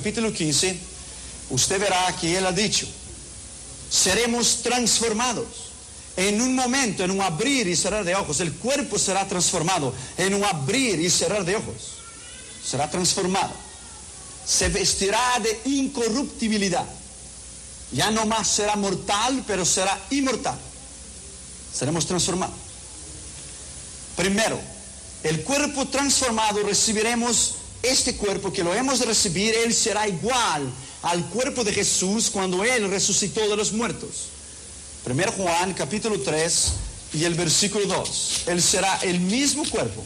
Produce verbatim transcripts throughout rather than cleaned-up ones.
capítulo quince, usted verá que él ha dicho, seremos transformados. En un momento, en un abrir y cerrar de ojos, el cuerpo será transformado. En un abrir y cerrar de ojos, será transformado. Se vestirá de incorruptibilidad. Ya no más será mortal, pero será inmortal. Seremos transformados. Primero, el cuerpo transformado recibiremos este cuerpo que lo hemos de recibir. Él será igual al cuerpo de Jesús cuando Él resucitó de los muertos. Primero Juan capítulo tres y el versículo dos. Él será el mismo cuerpo,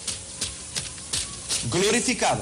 glorificado.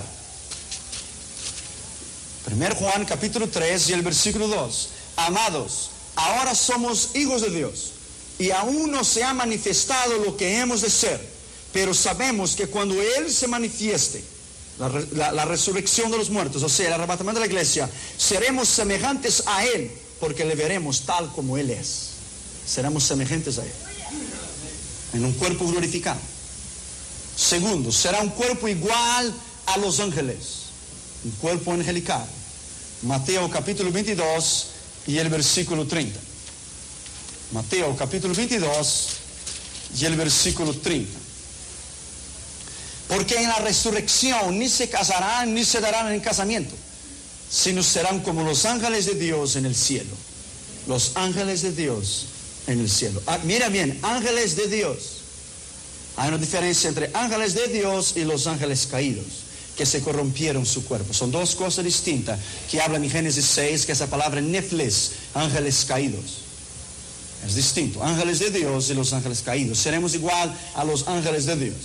Primero Juan capítulo tres y el versículo dos. Amados, ahora somos hijos de Dios y aún no se ha manifestado lo que hemos de ser, pero sabemos que cuando Él se manifieste, la, la, la resurrección de los muertos, o sea, el arrebatamiento de la iglesia, seremos semejantes a Él, porque le veremos tal como Él es. Seremos semejantes a Él en un cuerpo glorificado. Segundo, será un cuerpo igual a los ángeles, un cuerpo angelical. Mateo capítulo veintidós y el versículo treinta. Mateo capítulo veintidós y el versículo treinta. Porque en la resurrección ni se casarán ni se darán en casamiento, sino serán como los ángeles de Dios en el cielo. Los ángeles de Dios en el cielo. Ah, mira bien, ángeles de Dios. Hay una diferencia entre ángeles de Dios y los ángeles caídos, que se corrompieron su cuerpo. Son dos cosas distintas que hablan en Génesis seis, que es la palabra nefles, ángeles caídos. Es distinto, ángeles de Dios y los ángeles caídos. Seremos igual a los ángeles de Dios.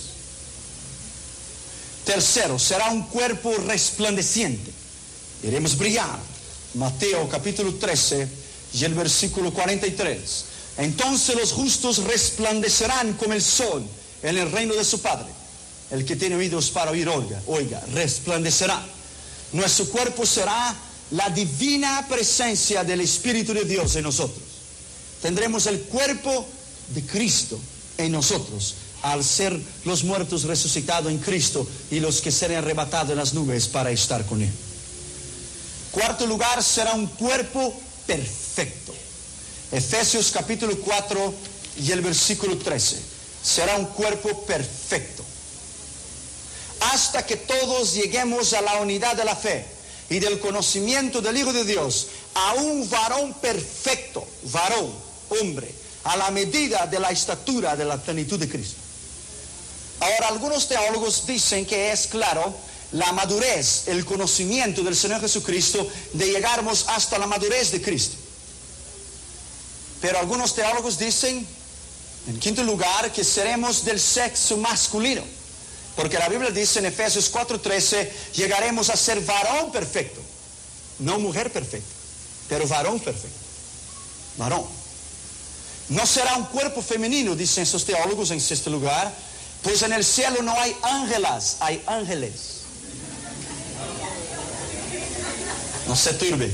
Tercero, será un cuerpo resplandeciente. Iremos brillar. Mateo capítulo trece y el versículo cuarenta y tres. Entonces los justos resplandecerán como el sol en el reino de su Padre. El que tiene oídos para oír, oiga, oiga, resplandecerá. Nuestro cuerpo será la divina presencia del Espíritu de Dios en nosotros. Tendremos el cuerpo de Cristo en nosotros, al ser los muertos resucitados en Cristo y los que serán arrebatados en las nubes para estar con Él. Cuarto lugar, será un cuerpo perfecto. Efesios capítulo cuatro y el versículo trece. Será un cuerpo perfecto. Hasta que todos lleguemos a la unidad de la fe y del conocimiento del Hijo de Dios, a un varón perfecto, varón, hombre, a la medida de la estatura de la plenitud de Cristo. Ahora, algunos teólogos dicen que es claro la madurez, el conocimiento del Señor Jesucristo, de llegarmos hasta la madurez de Cristo. Pero algunos teólogos dicen, en quinto lugar, que seremos del sexo masculino. Porque la Biblia dice en Efesios cuatro trece, llegaremos a ser varón perfecto. No mujer perfecta, pero varón perfecto. Varón. No será un cuerpo femenino, dicen esos teólogos en sexto lugar, pues en el cielo no hay ángelas, hay ángeles. No se turbe.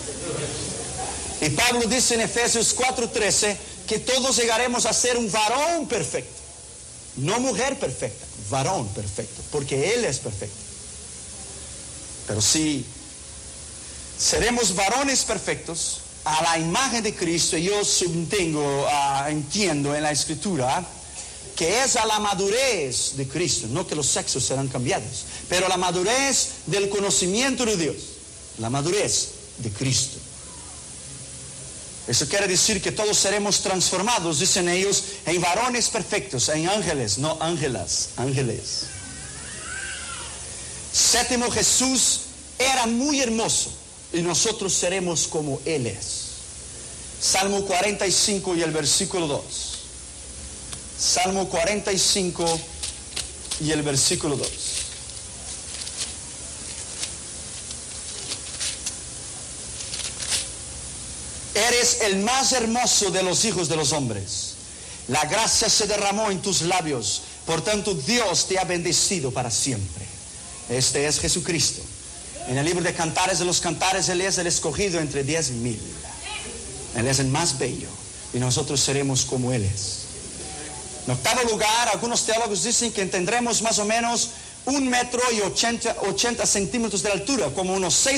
Y Pablo dice en Efesios cuatro trece que todos llegaremos a ser un varón perfecto. No mujer perfecta, varón perfecto, porque Él es perfecto. Pero si seremos varones perfectos a la imagen de Cristo, yo subtengo, uh, entiendo en la Escritura que es a la madurez de Cristo, no que los sexos serán cambiados, pero la madurez del conocimiento de Dios, la madurez de Cristo. Eso quiere decir que todos seremos transformados, dicen ellos, en varones perfectos, en ángeles, no ángelas, ángeles. Séptimo, Jesús era muy hermoso y nosotros seremos como Él es. Salmo cuarenta y cinco y el versículo dos. Salmo cuarenta y cinco y el versículo dos. Eres el más hermoso de los hijos de los hombres. La gracia se derramó en tus labios. Por tanto, Dios te ha bendecido para siempre. Este es Jesucristo. En el libro de Cantares de los Cantares, Él es el escogido entre diez mil. Él es el más bello. Y nosotros seremos como Él es. En octavo lugar, algunos teólogos dicen que tendremos más o menos un metro y ochenta, ochenta centímetros de altura, como unos seis